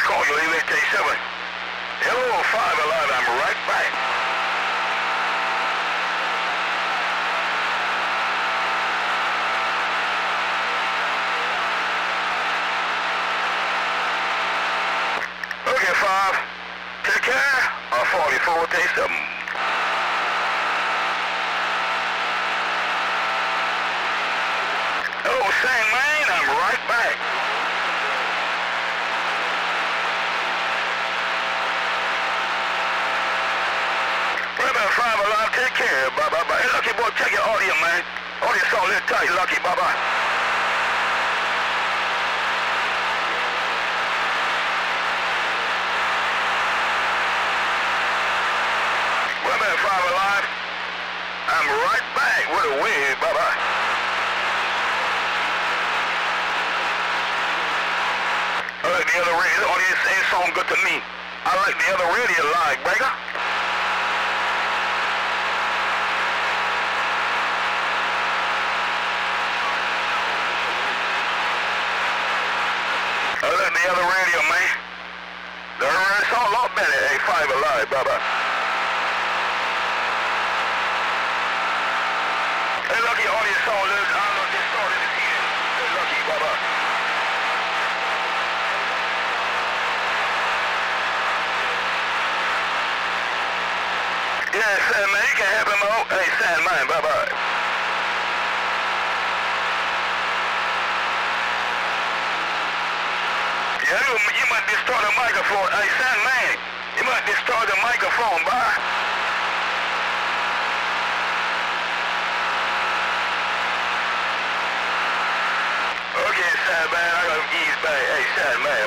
call you, leave 837. Hello, 5 alive, I'm right back. Okay, 5. Take care. 44, take 7. Hello, San Main, I'm right back. Rebel 5 alive, take care. Bye-bye. Hey, Lucky boy, check your audio, man. Audio sound a little tight, Lucky. Bye-bye. Rebel 5 alive. I'm right back with a wave. Bye-bye. I like the other radio. Audio ain't sound good to me. I like the other radio line, breaker. I like the other radio, man. The radio sound a lot better. Hey, 5 alive. Bye-bye. Hey, Lucky, audio sound a little, I don't know if they started this here. Hey, Lucky, bye-bye. Yeah, San Man, you can help him out. Hey, San Man, bye-bye. Yeah, you might destroy the microphone. Hey, San Man, you might destroy the microphone, bye. Okay, San Man, I gotta ease back. Hey, San Man,